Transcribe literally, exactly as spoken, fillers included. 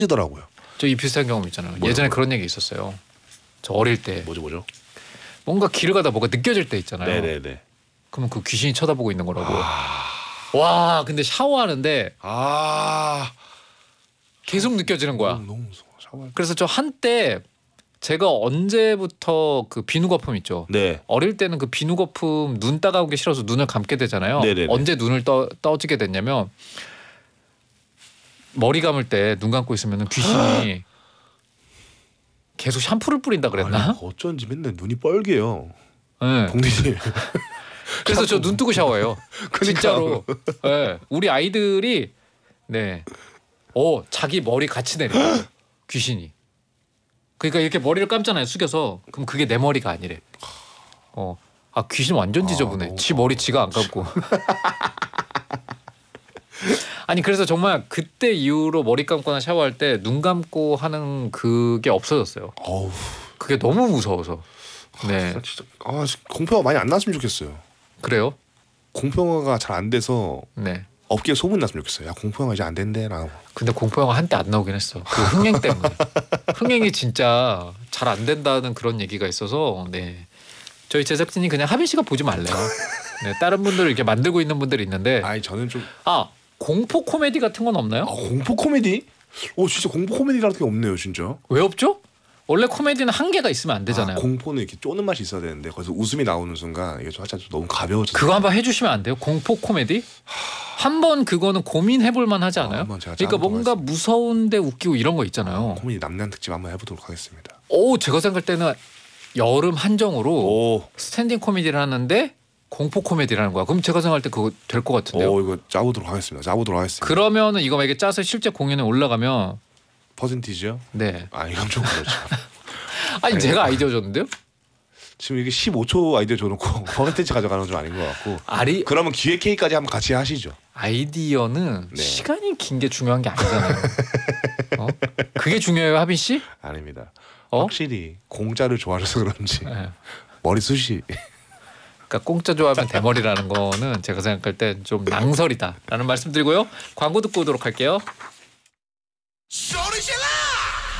하더라고요. 저 이 비슷한 경험 있잖아요. 뭐라고요? 예전에 그런 얘기 있었어요. 저 어릴 때 뭐죠 뭐죠? 뭔가 길을 가다 뭐가 느껴질 때 있잖아요. 네네네. 그러면 그 귀신이 쳐다보고 있는 거라고. 아, 와 근데 샤워하는데 아, 계속 느껴지는 거야. 너무, 너무 무서워. 샤워할. 그래서 저 한때 제가 언제부터 그 비누 거품 있죠. 네. 어릴 때는 그 비누 거품 눈 따가운 게 싫어서 눈을 감게 되잖아요. 네네네. 언제 눈을 떠, 떠지게 됐냐면 머리 감을 때 눈 감고 있으면 귀신이 계속 샴푸를 뿌린다 그랬나? 아니, 어쩐지 맨날 눈이 뻘개요. 네. 동디님. 그래서 저 눈 뜨고 샤워해요. 그러니까. 진짜로. 네. 우리 아이들이 네, 어 자기 머리 같이 내려 귀신이. 그러니까 이렇게 머리를 감잖아요. 숙여서. 그럼 그게 내 머리가 아니래. 어, 아 귀신 완전 지저분해. 아, 너무... 지 머리 지가 안 감고. 아니 그래서 정말 그때 이후로 머리 감거나 샤워할 때 눈 감고 하는 그게 없어졌어요. 어우, 그게 너무 무서워서. 네. 아, 진짜 아 공포가 많이 안 났으면 좋겠어요. 그래요? 공포영화가 잘 안 돼서 네. 업계에 소문 났으면 좋겠어요. 야 공포영화 이제 안 된대라고. 근데 공포영화 한때 안 나오긴 했어. 그 흥행 때문에. 흥행이 진짜 잘 안 된다는 그런 얘기가 있어서 네. 저희 제작진이 그냥 하빈 씨가 보지 말래요. 네, 다른 분들 이렇게 만들고 있는 분들이 있는데 아니 저는 좀 아 공포 코미디 같은 건 없나요? 아, 공포 코미디? 오 진짜 공포 코미디라는 게 없네요 진짜. 왜 없죠? 원래 코미디는 한계가 있으면 안 되잖아요. 아, 공포는 이렇게 쪼는 맛이 있어야 되는데 거기서 웃음이 나오는 순간 이게 좀 살짝 좀 너무 가벼워져. 그거 한번 해주시면 안 돼요? 공포 코미디? 한번 그거는 고민해볼 만하지 않아요? 아, 한번 제가 그러니까 뭔가 하겠습니다. 무서운데 웃기고 이런 거 있잖아요. 코미디 남남 특집 한번 해보도록 하겠습니다. 오 제가 생각할 때는 여름 한정으로 오, 스탠딩 코미디를 하는데 공포 코미디라는 거야. 그럼 제가 생각할 때 그거 될 것 같은데요. 오 이거 짜보도록 하겠습니다. 짜보도록 하겠습니다. 그러면은 이거 만약에 짜서 실제 공연에 올라가면 퍼센티지요? 네. 아 이건 좀 그렇죠. 아니 아니, 제가 아이디어 줬는데요. 지금 이게 십오 초 아이디어 줘놓고 퍼센티지 가져가는 건 좀 아닌 것 같고. 아리 그러면 기획 회의까지 한번 같이 하시죠. 아이디어는 네. 시간이 긴 게 중요한 게 아니잖아요. 어? 그게 중요해요, 하빈 씨? 아닙니다. 어? 확실히 공짜를 좋아해서 그런지 네. 머리숱이 그러니까 공짜 좋아하면 대머리라는 거는 제가 생각할 때 좀 낭설이다라는 말씀드리고요. 광고 듣고 오도록 할게요. 쇼!